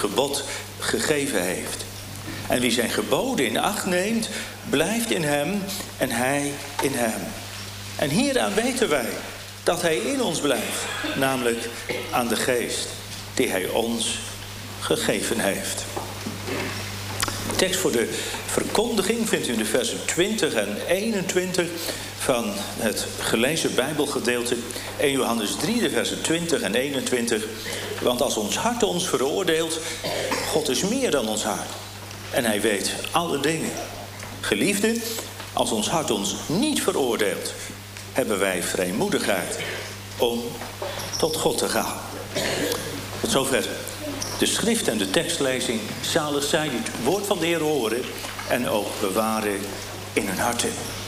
gebod gegeven heeft. En wie zijn geboden in acht neemt, blijft in hem en hij in hem. En hieraan weten wij dat hij in ons blijft, namelijk aan de geest die hij ons gegeven heeft. De tekst voor de verkondiging vindt u in de versen 20 en 21 van het gelezen Bijbelgedeelte. 1 Johannes 3, de versen 20 en 21. Want als ons hart ons veroordeelt, God is meer dan ons hart. En hij weet alle dingen. Geliefden, als ons hart ons niet veroordeelt, hebben wij vrijmoedigheid om tot God te gaan. Tot zover de schrift en de tekstlezing. Zalig zij die het woord van de Heer horen en ook bewaren in hun harten.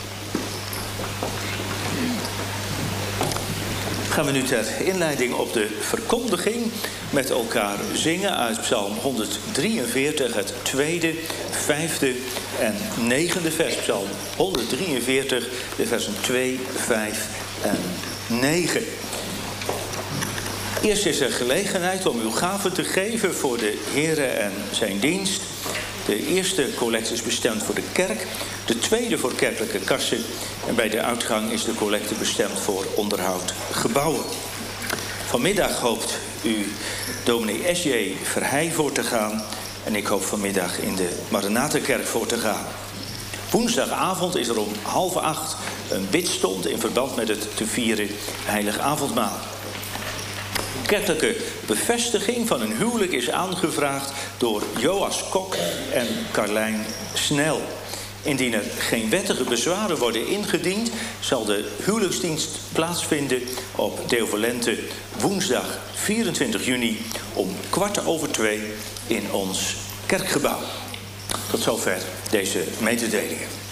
Gaan we nu ter inleiding op de verkondiging met elkaar zingen uit Psalm 143, het tweede, vijfde en negende vers. Psalm 143, de versen 2, 5 en 9. Eerst is er gelegenheid om uw gaven te geven voor de Heere en zijn dienst. De eerste collecte is bestemd voor de kerk. De tweede voor kerkelijke kassen. En bij de uitgang is de collecte bestemd voor onderhoud gebouwen. Vanmiddag hoopt u dominee S.J. Verheij voor te gaan. En ik hoop vanmiddag in de Maranatenkerk voor te gaan. Woensdagavond is er om 7:30 een bidstond in verband met het te vieren heilig avondmaal. Kerkelijke bevestiging van een huwelijk is aangevraagd door Joas Kok en Carlijn Snel. Indien er geen wettige bezwaren worden ingediend, zal de huwelijksdienst plaatsvinden op Deo Volente woensdag 24 juni om 2:15 in ons kerkgebouw. Tot zover deze mededelingen.